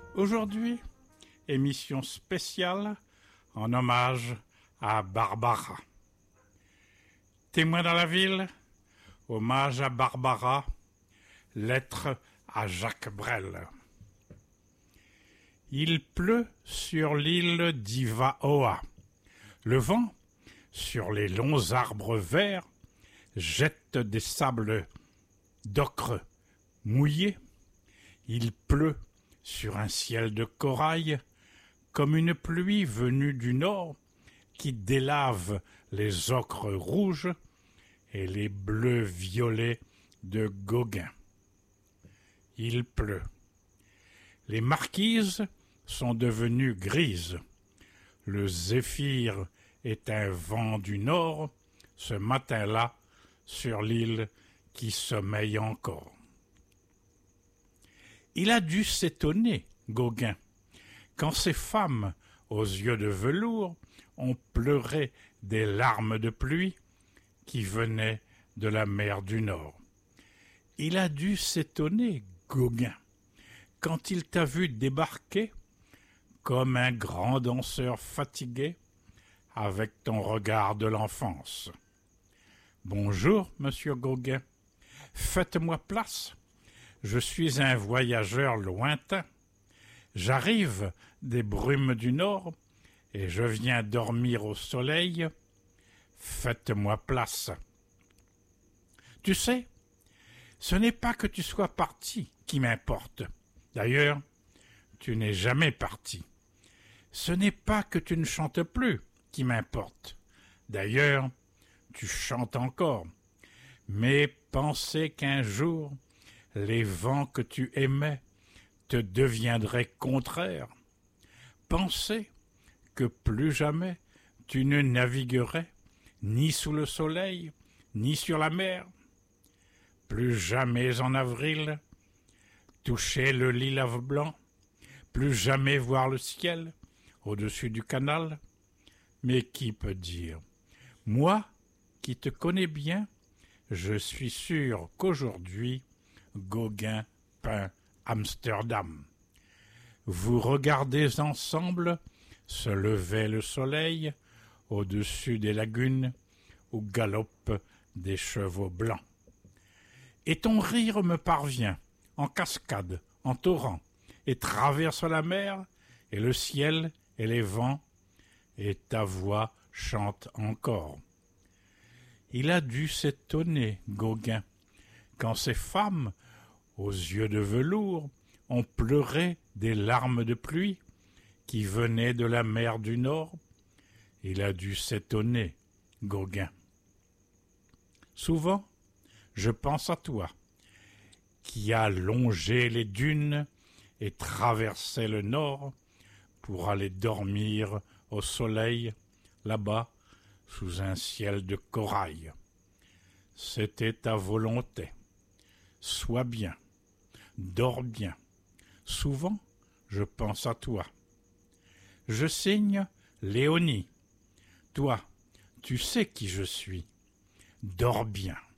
Aujourd'hui, émission spéciale en hommage à Barbara. Témoin dans la ville, hommage à Barbara, lettre à Jacques Brel. Il pleut sur l'île d'Ivaoa. Le vent, sur les longs arbres verts, jette des sables d'ocre mouillés. Il pleut sur un ciel de corail, comme une pluie venue du nord qui délave les ocres rouges et les bleus violets de Gauguin. Il pleut. Les marquises sont devenues grises. Le zéphyr est un vent du nord, ce matin-là, sur l'île qui sommeille encore. Il a dû s'étonner, Gauguin, quand ces femmes, aux yeux de velours, ont pleuré des larmes de pluie qui venaient de la mer du Nord. Il a dû s'étonner, Gauguin, quand il t'a vu débarquer comme un grand danseur fatigué avec ton regard de l'enfance. Bonjour, monsieur Gauguin, faites-moi place. Je suis un voyageur lointain. J'arrive des brumes du Nord et je viens dormir au soleil. Faites-moi place. Tu sais, ce n'est pas que tu sois parti qui m'importe. D'ailleurs, tu n'es jamais parti. Ce n'est pas que tu ne chantes plus qui m'importe. D'ailleurs, tu chantes encore. Mais pensez qu'un jour, les vents que tu aimais te deviendraient contraires. Pensez que plus jamais tu ne naviguerais ni sous le soleil, ni sur la mer. Plus jamais en avril toucher le lilas blanc, plus jamais voir le ciel au-dessus du canal. Mais qui peut dire? Moi, qui te connais bien, je suis sûr qu'aujourd'hui, Gauguin peint Amsterdam. Vous regardez ensemble se lever le soleil au-dessus des lagunes où galopent des chevaux blancs. Et ton rire me parvient en cascade, en torrent, et traverse la mer et le ciel et les vents, et ta voix chante encore. Il a dû s'étonner, Gauguin, quand ces femmes, aux yeux de velours, ont pleuré des larmes de pluie qui venaient de la mer du Nord. Il a dû s'étonner, Gauguin. Souvent, je pense à toi, qui as longé les dunes et traversé le Nord pour aller dormir au soleil, là-bas, sous un ciel de corail. C'était ta volonté. Sois bien, dors bien. Souvent, je pense à toi. Je signe Léonie. Toi, tu sais qui je suis. Dors bien.